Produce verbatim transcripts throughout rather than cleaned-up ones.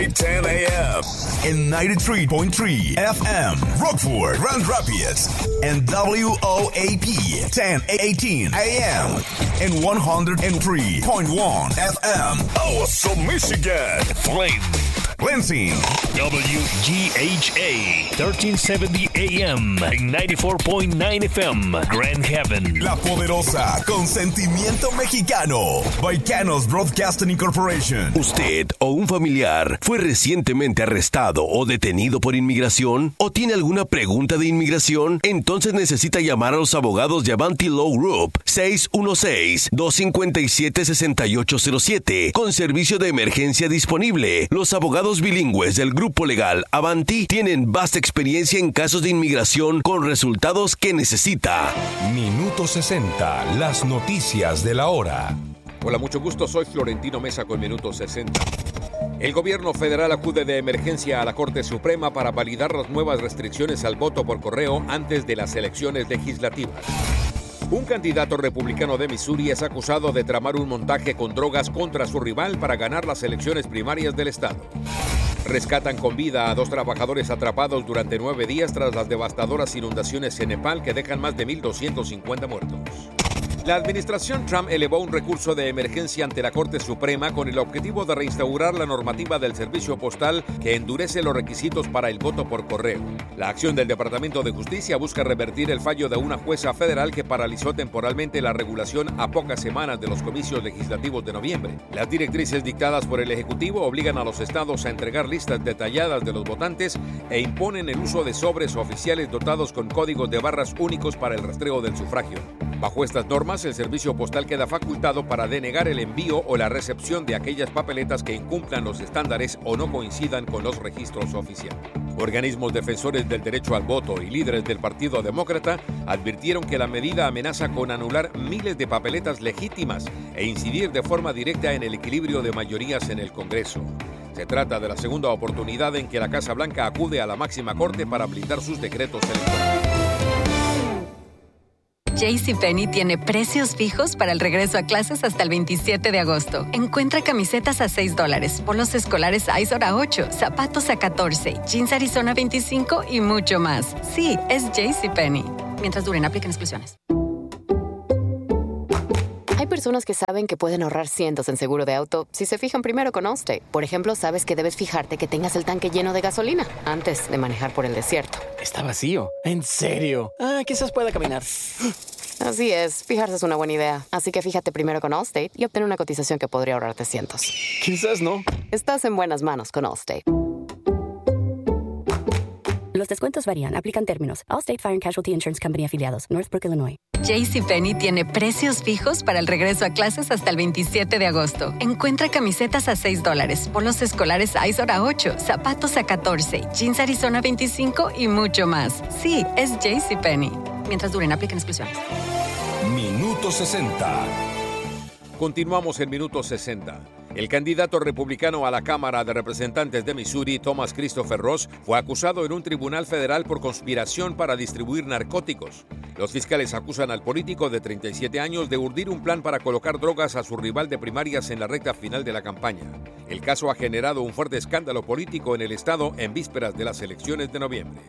ten a.m. in ninety-three point three F M, Rockford, Grand Rapids, and W O A P ten eighteen A M in one oh three point one F M, Awesome, Michigan, Flint, Lansing, W G H A thirteen seventy A M and ninety-four point nine F M, Grand Haven. La Poderosa, con sentimiento mexicano, Baicanos Broadcasting Incorporation. ¿Usted o un familiar fue recientemente arrestado o detenido por inmigración? ¿O tiene alguna pregunta de inmigración? Entonces necesita llamar a los abogados de Avanti Law Group, seis uno seis, dos cinco siete, seis ocho cero siete, con servicio de emergencia disponible. Los abogados bilingües del grupo legal Avanti tienen vasta experiencia en casos de inmigración con resultados que necesita. Minuto sesenta, las noticias de la hora. Hola, mucho gusto, soy Florentino Mesa con Minuto sesenta. El gobierno federal acude de emergencia a la Corte Suprema para validar las nuevas restricciones al voto por correo antes de las elecciones legislativas. Un candidato republicano de Missouri es acusado de tramar un montaje con drogas contra su rival para ganar las elecciones primarias del estado. Rescatan con vida a dos trabajadores atrapados durante nueve días tras las devastadoras inundaciones en Nepal que dejan más de mil doscientos cincuenta muertos. La administración Trump elevó un recurso de emergencia ante la Corte Suprema con el objetivo de reinstaurar la normativa del servicio postal que endurece los requisitos para el voto por correo. La acción del Departamento de Justicia busca revertir el fallo de una jueza federal que paralizó temporalmente la regulación a pocas semanas de los comicios legislativos de noviembre. Las directrices dictadas por el Ejecutivo obligan a los estados a entregar listas detalladas de los votantes e imponen el uso de sobres oficiales dotados con códigos de barras únicos para el rastreo del sufragio. Bajo estas normas, el servicio postal queda facultado para denegar el envío o la recepción de aquellas papeletas que incumplan los estándares o no coincidan con los registros oficiales. Organismos defensores del derecho al voto y líderes del Partido Demócrata advirtieron que la medida amenaza con anular miles de papeletas legítimas e incidir de forma directa en el equilibrio de mayorías en el Congreso. Se trata de la segunda oportunidad en que la Casa Blanca acude a la máxima corte para blindar sus decretos electorales. JCPenney tiene precios fijos para el regreso a clases hasta el veintisiete de agosto. Encuentra camisetas a seis dólares, polos escolares Izor a ocho, zapatos a catorce, jeans Arizona veinticinco y mucho más. Sí, es JCPenney. Mientras duren, apliquen exclusiones. Hay personas que saben que pueden ahorrar cientos en seguro de auto si se fijan primero con Allstate. Por ejemplo, sabes que debes fijarte que tengas el tanque lleno de gasolina antes de manejar por el desierto. Está vacío. ¿En serio? Ah, quizás pueda caminar. Así es, fijarse es una buena idea. Así que fíjate primero con Allstate y obtén una cotización que podría ahorrarte cientos. Quizás no. Estás en buenas manos con Allstate. Los descuentos varían. Aplican términos. Allstate Fire and Casualty Insurance Company afiliados. Northbrook, Illinois. JCPenney tiene precios fijos para el regreso a clases hasta el veintisiete de agosto. Encuentra camisetas a seis dólares, polos escolares Izor a ocho, zapatos a catorce, jeans Arizona veinticinco y mucho más. Sí, es JCPenney. Mientras duren, apliquen exclusiones. Minuto sesenta. Continuamos en Minuto sesenta. El candidato republicano a la Cámara de Representantes de Missouri, Thomas Christopher Ross, fue acusado en un tribunal federal por conspiración para distribuir narcóticos. Los fiscales acusan al político de treinta y siete años de urdir un plan para colocar drogas a su rival de primarias en la recta final de la campaña. El caso ha generado un fuerte escándalo político en el estado en vísperas de las elecciones de noviembre.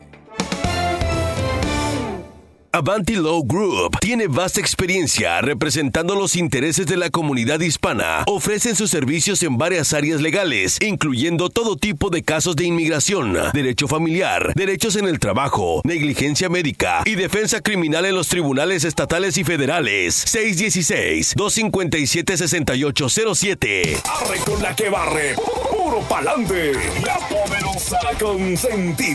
Avanti Law Group tiene vasta experiencia representando los intereses de la comunidad hispana. Ofrecen sus servicios en varias áreas legales, incluyendo todo tipo de casos de inmigración, derecho familiar, derechos en el trabajo, negligencia médica y defensa criminal en los tribunales estatales y federales. seis uno seis, dos cinco siete, seis ocho cero siete. Arre con la que barre, puro pa'lante, La Poderosa con sentido.